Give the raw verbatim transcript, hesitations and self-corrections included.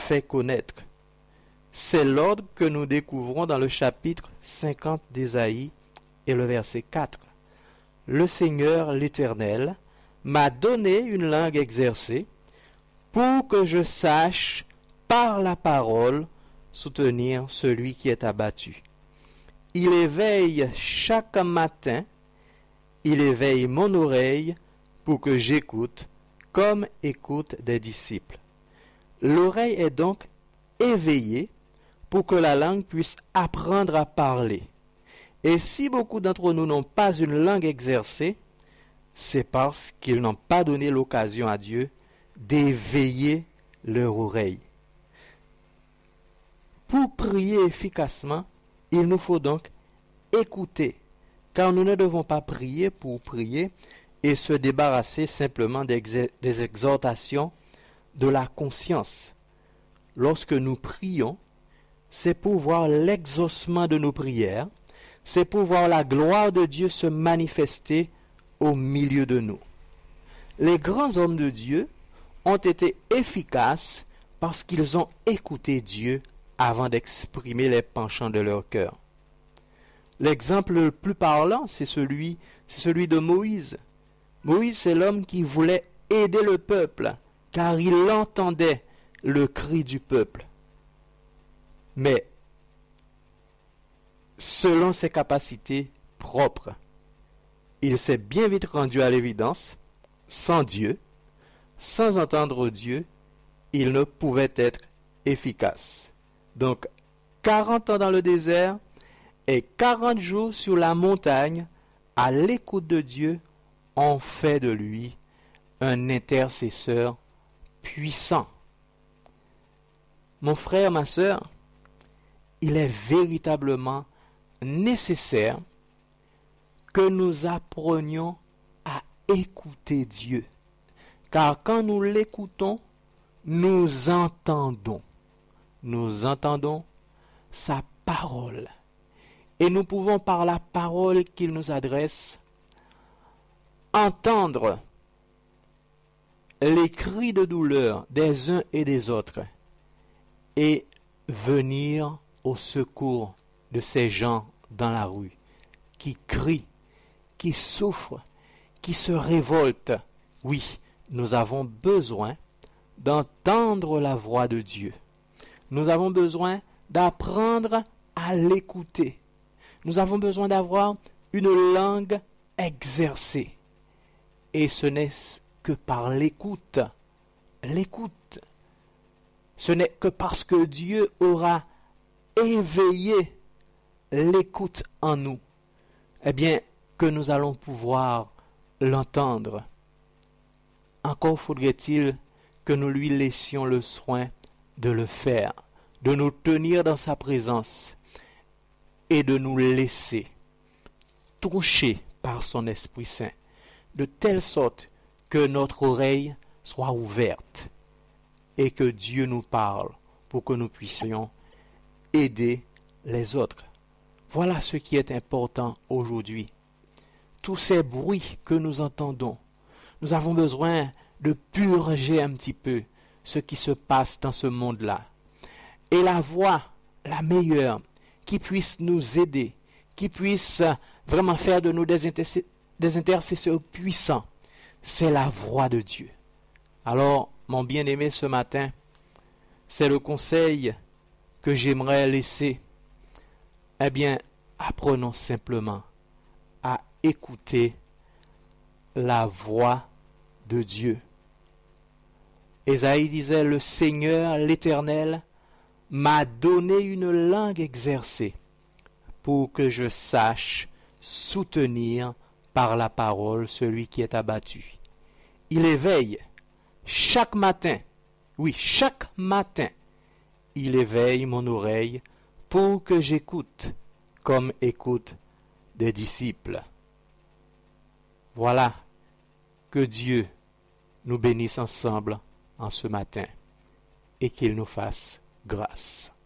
fait connaître. C'est l'ordre que nous découvrons dans le chapitre cinquante d'Ésaïe et le verset quatre. Le Seigneur l'Éternel m'a donné une langue exercée pour que je sache par la parole soutenir celui qui est abattu. Il éveille chaque matin, il éveille mon oreille pour que j'écoute comme écoutent des disciples. L'oreille est donc éveillée pour que la langue puisse apprendre à parler. Et si beaucoup d'entre nous n'ont pas une langue exercée, c'est parce qu'ils n'ont pas donné l'occasion à Dieu d'éveiller leur oreille. Pour prier efficacement, il nous faut donc écouter, car nous ne devons pas prier pour prier et se débarrasser simplement des, des exhortations de la conscience. Lorsque nous prions, c'est pour voir l'exaucement de nos prières, c'est pour voir la gloire de Dieu se manifester au milieu de nous. Les grands hommes de Dieu ont été efficaces parce qu'ils ont écouté Dieu avant d'exprimer les penchants de leur cœur. L'exemple le plus parlant, c'est celui, c'est celui de Moïse. Moïse, c'est l'homme qui voulait aider le peuple, car il entendait le cri du peuple. Mais, selon ses capacités propres, il s'est bien vite rendu à l'évidence, sans Dieu, sans entendre Dieu, il ne pouvait être efficace. Donc, quarante ans dans le désert et quarante jours sur la montagne, à l'écoute de Dieu, ont fait de lui un intercesseur puissant. Mon frère, ma sœur, il est véritablement nécessaire que nous apprenions à écouter Dieu. Car quand nous l'écoutons, nous entendons. Nous entendons sa parole. Et nous pouvons, par la parole qu'il nous adresse, entendre les cris de douleur des uns et des autres et venir au secours de ces gens dans la rue qui crient, qui souffrent, qui se révoltent. Oui, nous avons besoin d'entendre la voix de Dieu. Nous avons besoin d'apprendre à l'écouter. Nous avons besoin d'avoir une langue exercée. Et ce n'est que par l'écoute. L'écoute. Ce n'est que parce que Dieu aura éveillé l'écoute en nous, eh bien, que nous allons pouvoir l'entendre. Encore faudrait-il que nous lui laissions le soin de le faire, de nous tenir dans sa présence et de nous laisser toucher par son Esprit Saint, de telle sorte que notre oreille soit ouverte et que Dieu nous parle pour que nous puissions aider les autres. Voilà ce qui est important aujourd'hui. Tous ces bruits que nous entendons, nous avons besoin de purger un petit peu ce qui se passe dans ce monde-là. Et la voix, la meilleure, qui puisse nous aider, qui puisse vraiment faire de nous des, interc- des intercesseurs puissants, c'est la voix de Dieu. Alors, mon bien-aimé, ce matin, c'est le conseil que j'aimerais laisser. Eh bien, apprenons simplement à écouter la voix de Dieu. Ésaïe disait, le Seigneur, l'Éternel, m'a donné une langue exercée pour que je sache soutenir par la parole celui qui est abattu. Il éveille chaque matin, oui, chaque matin, il éveille mon oreille pour que j'écoute comme écoutent des disciples. Voilà, que Dieu nous bénisse ensemble en ce matin et qu'il nous fasse grâce.